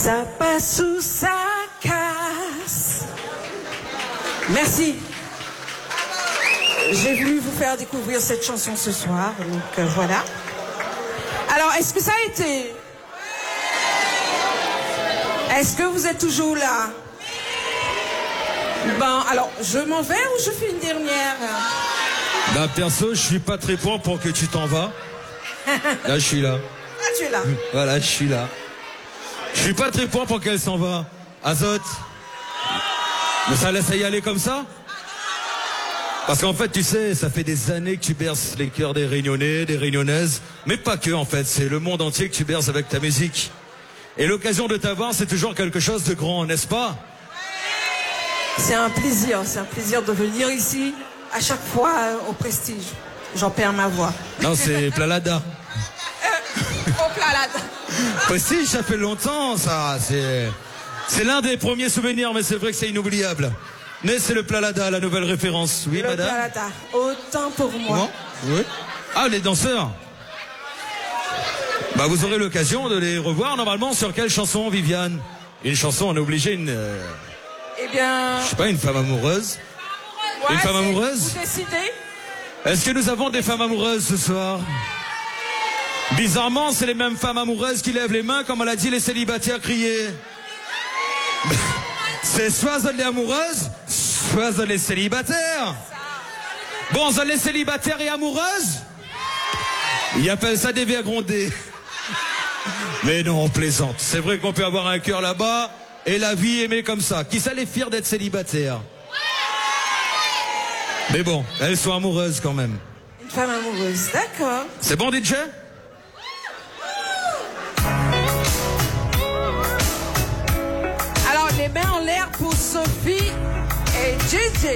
Ça passe ou ça casse. Merci. J'ai voulu vous faire découvrir cette chanson ce soir, donc voilà. Alors, est-ce que ça a été? Est-ce que vous êtes toujours là? Bon, alors, je m'en vais ou je fais une dernière? Bah, perso, je suis pas très pour que tu t'en vas. Là, je suis là. Ah, tu es là. Voilà, je suis là. Je suis pas très pour qu'elle s'en va. Azote. Mais ça laisse y aller comme ça? Parce qu'en fait, tu sais, ça fait des années que tu berces les cœurs des Réunionnais, des Réunionnaises. Mais pas que, en fait. C'est le monde entier que tu berces avec ta musique. Et l'occasion de t'avoir, c'est toujours quelque chose de grand, n'est-ce pas? C'est un plaisir de venir ici, à chaque fois au Prestige. J'en perds ma voix. Non, c'est Plalada. Au Plalada. Prestige, ça fait longtemps, ça. C'est l'un des premiers souvenirs, mais c'est vrai que c'est inoubliable. Mais c'est le Plalada, la nouvelle référence. Oui, le madame? Plalada, autant pour moi. Comment? Oui. Ah, les danseurs. Bah, vous aurez l'occasion de les revoir normalement sur quelle chanson, Viviane? Une chanson, on est obligé, Eh bien... je sais pas, une femme amoureuse? Ouais, une femme amoureuse? Vous décidez? Est-ce que nous avons des femmes amoureuses ce soir? Bizarrement, c'est les mêmes femmes amoureuses qui lèvent les mains, comme on l'a dit, les célibataires crier. C'est soit les amoureuses, soit les célibataires. Bon, les célibataires et amoureuses? Ils appellent ça des vergondés. Mais non, on plaisante. C'est vrai qu'on peut avoir un cœur là-bas et la vie aimée comme ça. Qui ça les fier d'être célibataire? Mais bon, elles sont amoureuses quand même. Une femme amoureuse, d'accord. C'est bon, DJ? Alors, les mains en l'air pour Sophie et JJ.